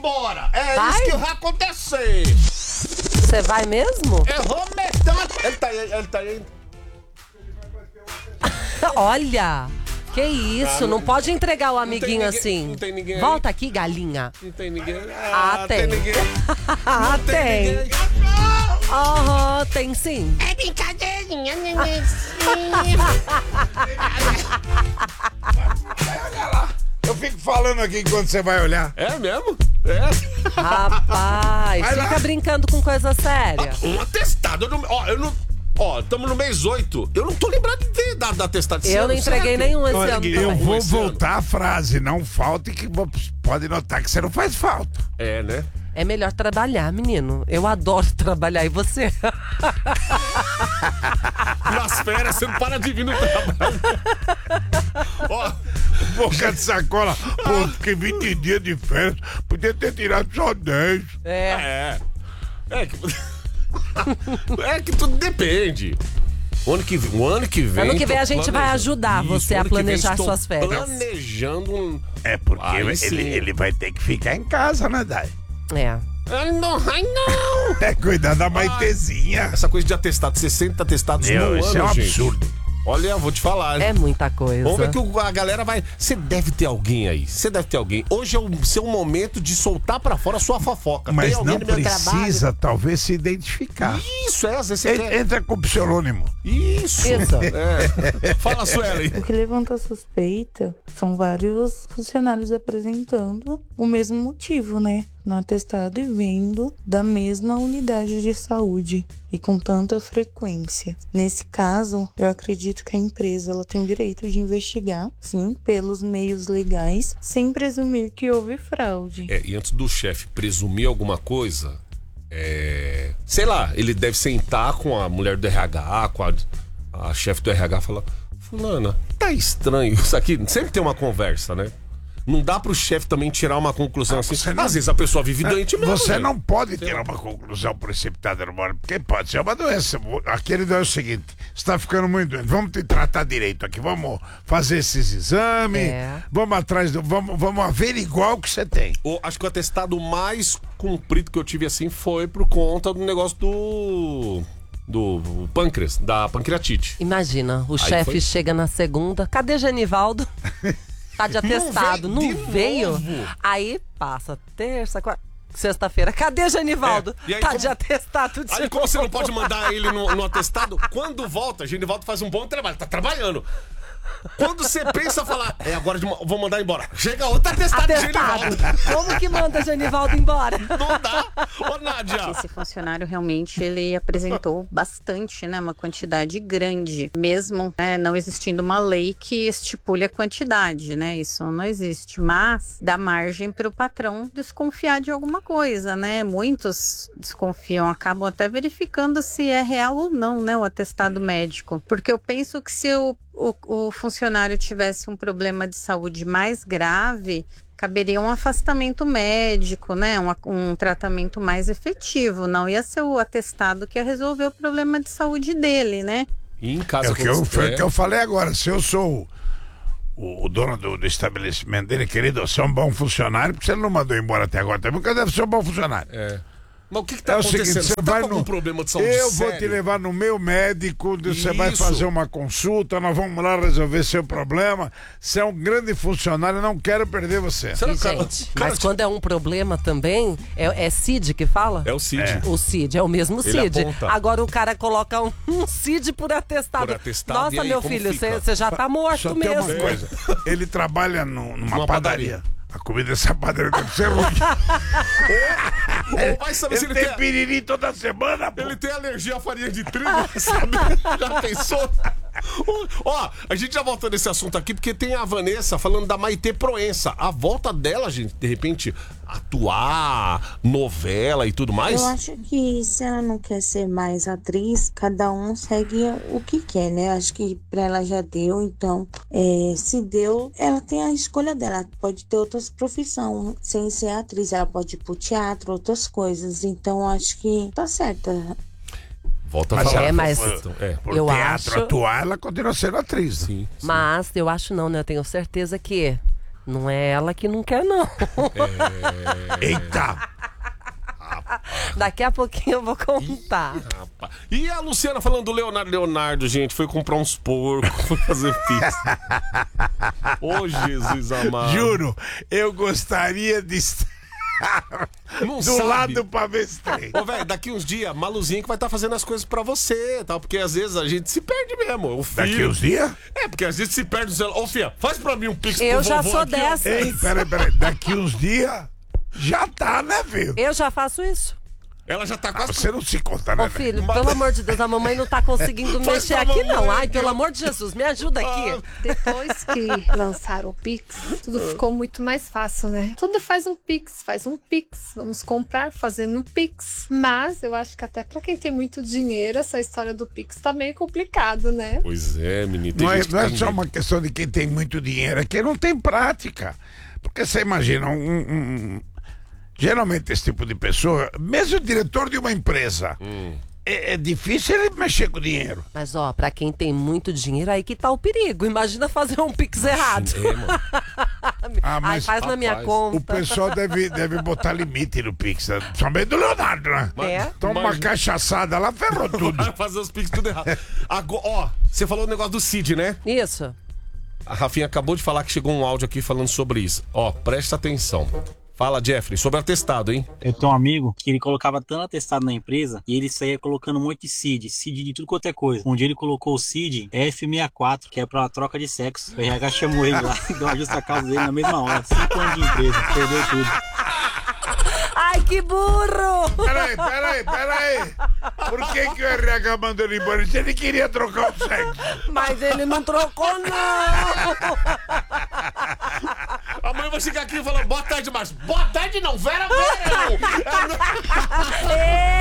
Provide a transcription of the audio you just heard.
embora. É Vai? isso que vai acontecer. Você vai mesmo? Eu vou meter uma... Ele tá aí. Olha, que isso, não pode entregar o amiguinho ninguém- assim. não tem ninguém aí? Volta aqui, galinha. Não tem ninguém. Tem. ninguém. Ah, tem. Ninguém. Aham, tem sim. É brincadeirinha, neném. Eu fico falando aqui enquanto você vai olhar. É mesmo? É. Rapaz, Vai lá. fica brincando com coisa séria. Um atestado. Eu não... Ó, estamos no mês 8. Eu não tô lembrado de ter dado atestado esse Eu ano, não entreguei certo? nenhum esse Olha, ano eu também. vou Esse voltar a frase, não falta que pode notar que você não faz falta. É, né? É melhor trabalhar, menino. Eu adoro trabalhar. E você? Nas férias, você não para de vir no trabalho. Ó, Boca de sacola, pô, fiquei 20 dias de férias, podia ter tirado só 10. é que tudo depende. O ano que vem. Ano que vem tô a gente vai planejando. ajudar você a ano que vem planejar estou suas férias. Planejando um. É porque Aí sim. ele vai ter que ficar em casa, né, Dai? É. Ai, não! É cuidar da maitezinha. Essa coisa de atestado, 60 atestados no ano, Isso é um gente. absurdo. Olha, vou te falar. É muita coisa. Vamos ver que a galera vai... Você deve ter alguém aí. Você deve ter alguém. Hoje é o seu momento de soltar pra fora a sua fofoca. Mas Tem alguém não no meu precisa, talvez, se identificar. Isso, às vezes você quer... Entra com o pseudônimo. Isso. Isso. É. Fala, Suelen. O que levanta suspeita são vários funcionários apresentando o mesmo motivo, né? No atestado e vindo da mesma unidade de saúde e com tanta frequência. Nesse caso, eu acredito que a empresa ela tem o direito de investigar, sim, pelos meios legais, sem presumir que houve fraude. E antes do chefe presumir alguma coisa, sei lá, ele deve sentar com a mulher do RH, com a chefe do RH e falar: fulana, tá estranho isso aqui. Sempre tem uma conversa, né? Não dá pro chefe também tirar uma conclusão assim. você não- Às vezes a pessoa vive doente mesmo. Você velho. não pode tirar uma conclusão precipitada no momento, porque pode ser uma doença. Aquele é o seguinte: você está ficando muito doente, vamos te tratar direito aqui, vamos fazer esses exames, vamos atrás vamos averiguar o que você tem. Acho que o atestado mais comprido que eu tive assim foi por conta do negócio do pâncreas, da pancreatite. Imagina, o Aí chefe foi- chega na segunda. Cadê Genivaldo? Tá de atestado. veio Não de veio. novo. Aí passa terça, quarta, sexta-feira. Cadê Genivaldo? E aí, Tá como- de atestado de Aí como você não pode mandar ele no atestado, quando volta, Genivaldo faz um bom trabalho, tá trabalhando. Quando você pensa falar, agora vou mandar embora. Chega outro atestado de atestado. Genivaldo. Como que manda Genivaldo embora? Não dá. Ô, Nádia. Esse funcionário realmente ele apresentou bastante, né, uma quantidade grande, mesmo não existindo uma lei que estipule a quantidade, né? Isso não existe, mas dá margem para o patrão desconfiar de alguma coisa, né? Muitos desconfiam, acabam até verificando se é real ou não, né, o atestado médico, porque eu penso que se o funcionário tivesse um problema de saúde mais grave, caberia um afastamento médico, né? Um tratamento mais efetivo. Não ia ser o atestado que ia resolver o problema de saúde dele, né? E em casa Foi o que eu falei agora. Se eu sou o dono do estabelecimento dele, querido, você é um bom funcionário, porque você não mandou embora até agora também, porque deve ser um bom funcionário. Mas o que tá É o acontecendo? seguinte, Você tá com algum problema de saúde eu vou sério? te levar no meu médico, você vai Isso. fazer uma consulta, nós vamos lá resolver seu problema. Você é um grande funcionário, eu não quero perder você. Será E, que o cara- gente, cara, mas quando é um problema também, é CID que fala? É o Cid. O CID, é o mesmo Ele CID. aponta. Agora o cara coloca um CID por atestado. Por atestado, e Nossa, aí, meu como filho, fica? você já tá morto Só tem uma mesmo. coisa, ele trabalha numa Numa padaria. A comida dessa padaria deve ser ruim. Ou vai saber se Ele ele tem tem... piriri toda semana, pô. Ele tem alergia à farinha de trigo, sabe? Já pensou? Ó, a gente já voltou nesse assunto aqui porque tem a Vanessa falando da Maitê Proença. A volta dela, gente, de repente, atuar, novela e tudo mais. Eu acho que se ela não quer ser mais atriz, cada um segue o que quer, né? Acho que pra ela já deu, então, se deu, ela tem a escolha dela. Ela pode ter outras profissões sem ser atriz, ela pode ir pro teatro, outras coisas. Então, acho que tá certa. Volta a Mas falar. ela mas Por eu teatro acho... atuar, ela continua sendo atriz. Sim. Mas eu acho não, né? Eu tenho certeza que Não é ela que não quer, não. Eita! Daqui a pouquinho eu vou contar. E a Luciana falando do Leonardo, gente, foi comprar uns porcos, foi fazer pix. Ô, Jesus amado. Juro, eu gostaria de estar Não do sabe. lado pra ver se tem. Ô, velho, daqui uns dias, Maluzinha que vai estar fazendo as coisas pra você, tal, porque às vezes a gente se perde mesmo. O filho... Daqui uns dias? É, porque às vezes se perde no celular. Ô, filha, faz pra mim um pix Eu pro já vovô sou aqui, ó. dessa. Ei, peraí. Daqui uns dias já tá, né, filho? Eu já faço isso. Ela já tá quase... Você não se conta, né? Ô, filho, pelo amor de Deus, a mamãe não tá conseguindo Faz mexer pra aqui, não. mamãe, Ai, pelo amor de Jesus, me ajuda aqui. Depois que lançaram o Pix, tudo ficou muito mais fácil, né? Tudo faz um Pix. Vamos comprar fazendo um Pix. Mas eu acho que até pra quem tem muito dinheiro, essa história do Pix tá meio complicado, né? Pois é, menino. Não é tem só medo. uma questão de quem tem muito dinheiro, é quem não tem prática. Porque você imagina, geralmente esse tipo de pessoa, mesmo o diretor de uma empresa, é difícil ele mexer com dinheiro. Mas, ó, pra quem tem muito dinheiro, aí que tá o perigo. Imagina fazer um Pix errado. É, mano. Ah, Ai, mas faz na minha rapaz, conta. o pessoal deve botar limite no Pix, né? Somente do Leonardo, né? É? Toma uma cachaçada lá, ferrou tudo. Vai fazer os pix tudo errado. Agora, ó, você falou o negócio do Cid, né? Isso. A Rafinha acabou de falar que chegou um áudio aqui falando sobre isso. Ó, presta atenção. Fala, Jeffrey, sobre atestado, hein? Eu tenho um amigo que ele colocava tanto atestado na empresa e ele saía colocando um monte de CID de tudo quanto é coisa. Um dia ele colocou o CID F64, que é pra uma troca de sexo. O RH chamou ele lá e deu uma justa causa dele na mesma hora. 5 anos de empresa, perdeu tudo. Ai, que burro! Peraí. Por que o RH mandou ele embora? Ele queria trocar o sexo. Mas ele não trocou, não! Amanhã eu vou chegar aqui e falar, boa tarde, Márcio. Boa tarde não, Vera.